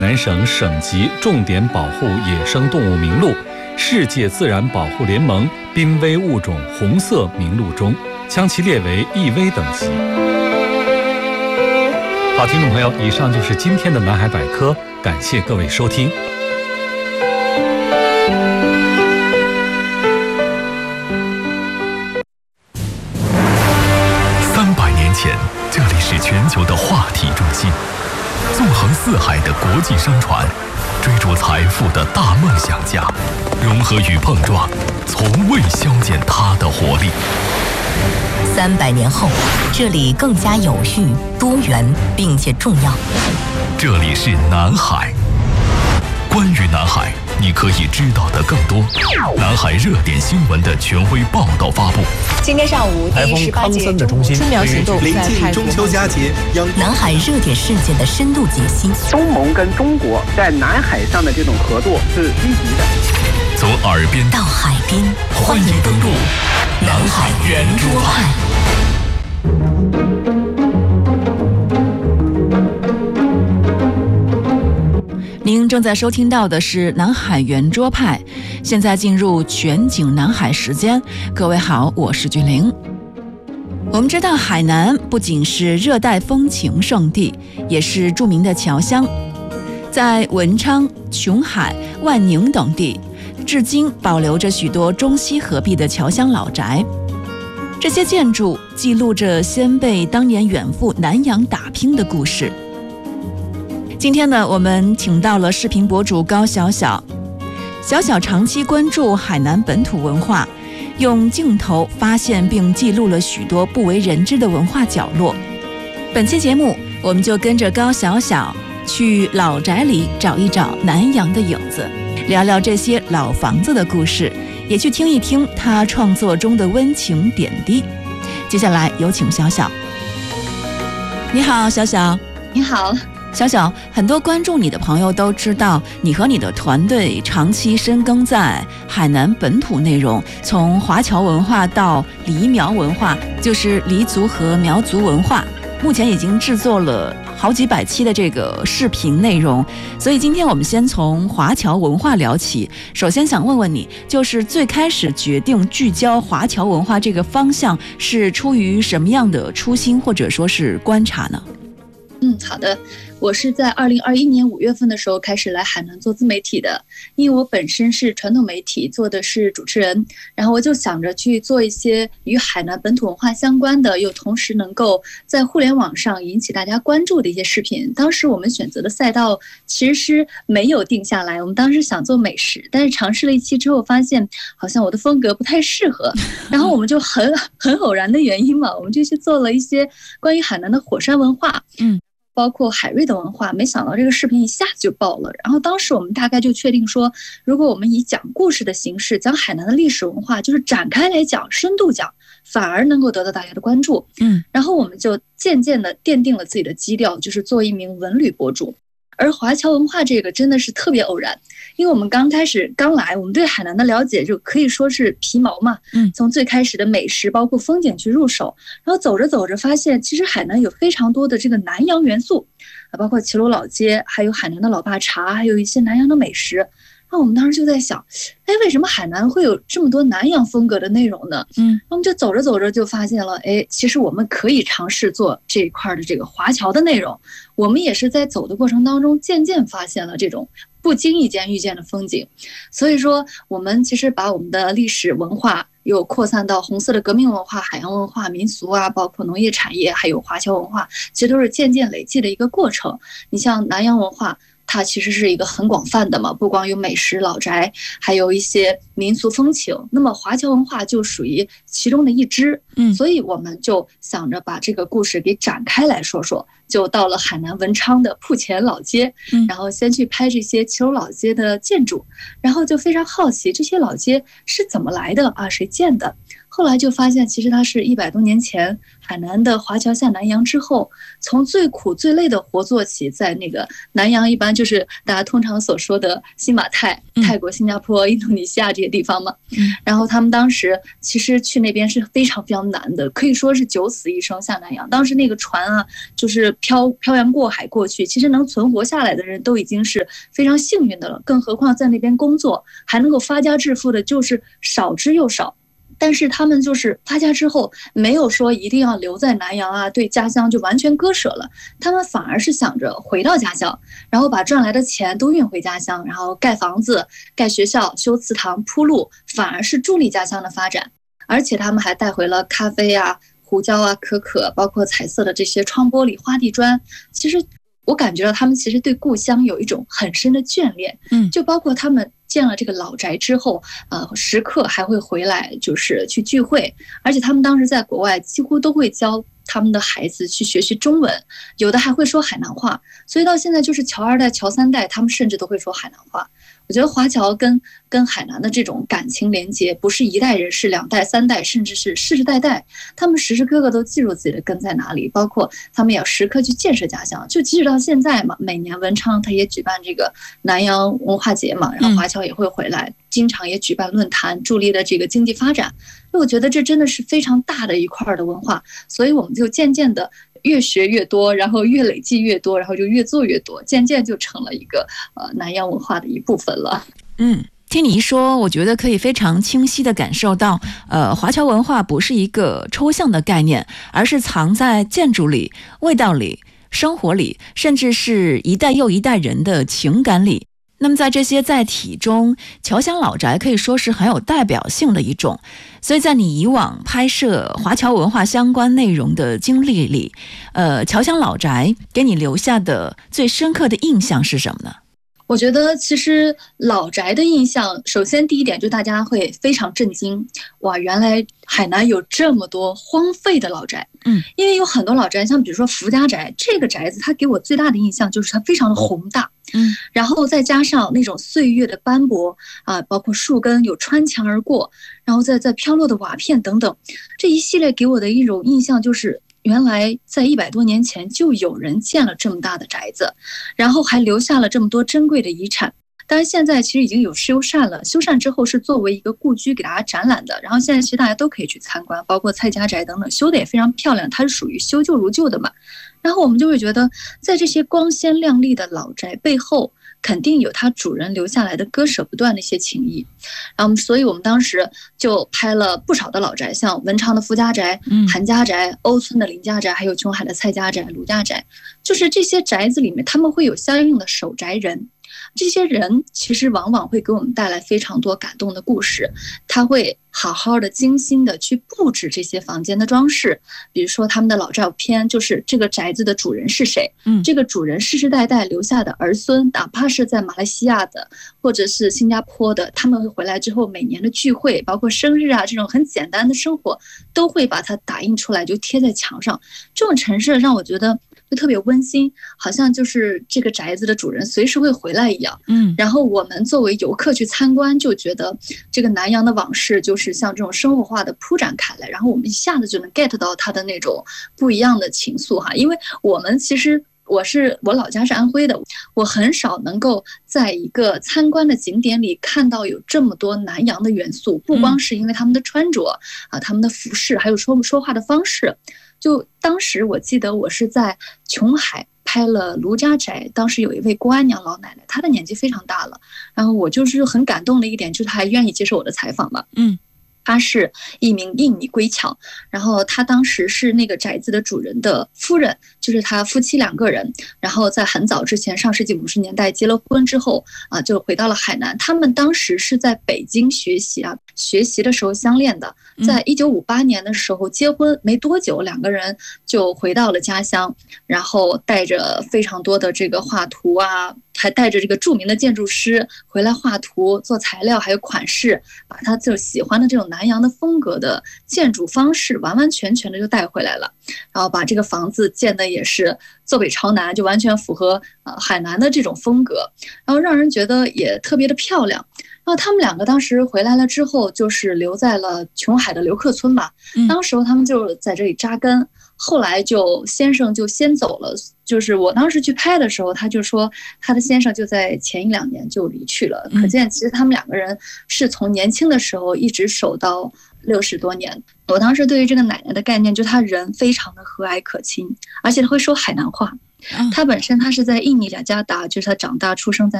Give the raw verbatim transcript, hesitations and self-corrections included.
南省省级重点保护野生动物名录、世界自然保护联盟濒危物种红色名录中，将其列为易危等级。好，听众朋友，以上就是今天的南海百科，感谢各位收听。 三百年前，这里是全球的话题中心，纵横四海的国际商船，追逐财富的大梦想家，融合与碰撞，从未消减它的活力。 三百年后，这里更加有序、多元，并且重要。 这里是南海。关于南海，你可以知道的更多。南海热点新闻的权威报道发布。 今天上午，第十八届春苗行动临近中秋佳节， 南海热点事件的深度解析。 东盟跟中国在南海上的这种合作是积极的。 从耳边到海边， 欢迎登陆南海圆桌派。 您正在收听到的是南海圆桌派，现在进入全景南海时间。各位好，我是君玲。我们知道海南不仅是热带风情胜地，也是著名的侨乡，在文昌、琼海、万宁等地，至今保留着许多中西合璧的侨乡老宅。这些建筑记录着先辈当年远赴南洋打拼的故事。今天呢，我们请到了视频博主高小小。小小长期关注海南本土文化，用镜头发现并记录了许多不为人知的文化角落。本期节目，我们就跟着高小小去老宅里找一找南洋的影子，聊聊这些老房子的故事，也去听一听他创作中的温情点滴。接下来有请小小。你好，小小。 你好。 小小，很多关注你的朋友都知道，你和你的团队长期深耕在海南本土内容，从华侨文化到黎苗文化，就是黎族和苗族文化，目前已经制作了好几百期的这个视频内容。所以今天我们先从华侨文化聊起。首先想问问你，就是最开始决定聚焦华侨文化这个方向，是出于什么样的初心或者说是观察呢？ 嗯，好的。我是在二零二一年五月份的时候开始来海南做自媒体的，因为我本身是传统媒体，做的是主持人，然后我就想着去做一些与海南本土文化相关的，又同时能够在互联网上引起大家关注的一些视频。当时我们选择的赛道其实是没有定下来，我们当时想做美食，但是尝试了一期之后发现好像我的风格不太适合，然后我们就很很偶然的原因嘛，我们就去做了一些关于海南的火山文化，嗯。包括海瑞的文化，没想到这个视频一下子就爆了。然后当时我们大概就确定说，如果我们以讲故事的形式讲海南的历史文化，就是展开来讲、深度讲，反而能够得到大家的关注。嗯，然后我们就渐渐的奠定了自己的基调，就是做一名文旅博主。而华侨文化这个真的是特别偶然，因为我们刚开始刚来，我们对海南的了解就可以说是皮毛嘛，嗯，从最开始的美食包括风景去入手，然后走着走着发现其实海南有非常多的这个南洋元素啊，包括齐鲁老街，还有海南的老爸茶，还有一些南洋的美食。那我们当时就在想，哎，为什么海南会有这么多南洋风格的内容呢？嗯，我们就走着走着就发现了，哎，其实我们可以尝试做这一块的这个华侨的内容。我们也是在走的过程当中，渐渐发现了这种不经意间遇见的风景。所以说，我们其实把我们的历史文化又扩散到红色的革命文化、海洋文化、民俗啊，包括农业产业，还有华侨文化，其实都是渐渐累积的一个过程。你像南洋文化，它其实是一个很广泛的嘛，不光有美食老宅，还有一些民俗风情，那么华侨文化就属于其中的一支。嗯，所以我们就想着把这个故事给展开来说说，就到了海南文昌的铺前老街，嗯，然后先去拍这些齐鲁老街的建筑，然后就非常好奇这些老街是怎么来的啊，谁建的。 后来就发现，其实它是一百多年前海南的华侨下南洋之后，从最苦最累的活做起，在那个南洋一般就是大家通常所说的新马泰、泰国、新加坡、印度尼西亚这些地方嘛。然后他们当时其实去那边是非常非常难的，可以说是九死一生下南洋。当时那个船啊，就是漂漂洋过海过去，其实能存活下来的人都已经是非常幸运的了，更何况在那边工作还能够发家致富的，就是少之又少。但是他们就是发家之后，没有说一定要留在南洋啊，对家乡就完全割舍了。他们反而是想着回到家乡，然后把赚来的钱都运回家乡，然后盖房子、盖学校、修祠堂、铺路，反而是助力家乡的发展。而且他们还带回了咖啡啊、胡椒啊、可可，包括彩色的这些窗玻璃、花地砖。其实我感觉到他们其实对故乡有一种很深的眷恋，嗯，就包括他们建了这个老宅之后，呃，时刻还会回来，就是去聚会。而且他们当时在国外几乎都会教他们的孩子去学习中文，有的还会说海南话。所以到现在就是侨二代、侨三代，他们甚至都会说海南话。我觉得华侨跟跟海南的这种感情连接，不是一代人，是两代、三代，甚至是世世代代。他们时时刻刻都记住自己的根在哪里，包括他们也要时刻去建设家乡。就即使到现在嘛，每年文昌他也举办这个南洋文化节嘛，然后华侨也会回来，经常也举办论坛，助力了这个经济发展。我觉得这真的是非常大的一块的文化，所以我们就渐渐的越学越多，然后越累计越多，然后就越做越多，渐渐就成了一个呃南洋文化的一部分了。 嗯，听你一说，我觉得可以非常清晰地感受到，呃，华侨文化不是一个抽象的概念，而是藏在建筑里、味道里、生活里，甚至是一代又一代人的情感里。那么在这些载体中，侨乡老宅可以说是很有代表性的一种。所以在你以往拍摄华侨文化相关内容的经历里，呃，侨乡老宅给你留下的最深刻的印象是什么呢？ 我觉得其实老宅的印象，首先第一点就大家会非常震惊，哇，原来海南有这么多荒废的老宅。嗯，因为有很多老宅，像比如说福家宅，这个宅子它给我最大的印象就是它非常的宏大。嗯，然后再加上那种岁月的斑驳啊，包括树根有穿墙而过，然后再再飘落的瓦片等等，这一系列给我的一种印象就是，原来在一百多年前就有人建了这么大的宅子，然后还留下了这么多珍贵的遗产。当然现在其实已经有修缮了，修缮之后是作为一个故居给大家展览的，然后现在其实大家都可以去参观，包括蔡家宅等等，修的也非常漂亮，它是属于修旧如旧的嘛。然后我们就会觉得，在这些光鲜亮丽的老宅背后，肯定有它主人留下来的割舍不断的一些情谊。然后所以我们当时就拍了不少的老宅，像文昌的夫家宅、韩家宅、欧村的林家宅，还有琼海的蔡家宅、卢家宅，就是这些宅子里面他们会有相应的守宅人。这些人其实往往会给我们带来非常多感动的故事，他会好好的精心的去布置这些房间的装饰，比如说他们的老照片，就是这个宅子的主人是谁，嗯，这个主人世世代代留下的儿孙，哪怕是在马来西亚的或者是新加坡的，他们会回来之后每年的聚会，包括生日啊这种很简单的生活，都会把它打印出来就贴在墙上。这种陈设让我觉得就特别温馨，好像就是这个宅子的主人随时会回来一样。嗯，然后我们作为游客去参观，就觉得这个南洋的往事就是像这种生活化的铺展开来，然后我们一下子就能 get 到它的那种不一样的情愫哈。因为我们其实我是我老家是安徽的，我很少能够在一个参观的景点里看到有这么多南洋的元素，不光是因为他们的穿着啊，他们的服饰，还有说说话的方式。就当时我记得我是在琼海拍了卢家宅，当时有一位郭安娘老奶奶，她的年纪非常大了，然后我就是很感动的一点就是她还愿意接受我的采访嘛。嗯，她是一名印尼归侨，然后她当时是那个宅子的主人的夫人，就是他夫妻两个人，然后在很早之前上世纪五十年代结了婚之后啊，就回到了海南。他们当时是在北京学习啊，学习的时候相恋的，在一九五八年的时候结婚没多久，两个人就回到了家乡，然后带着非常多的这个画图啊，还带着这个著名的建筑师回来画图做材料还有款式，把他就喜欢的这种南洋的风格的建筑方式完完全全的就带回来了，然后把这个房子建的也是坐北朝南，就完全符合呃海南的这种风格，然后让人觉得也特别的漂亮。然后他们两个当时回来了之后，就是留在了琼海的留客村嘛。当时他们就在这里扎根。后来就先生就先走了，就是我当时去拍的时候，他就说他的先生就在前一两年就离去了。可见其实他们两个人是从年轻的时候一直守到六十多年。我当时对于这个奶奶的概念，就她人非常的和蔼可亲，而且她会说海南话。他本身他是在印尼雅加达，就是他长大出生在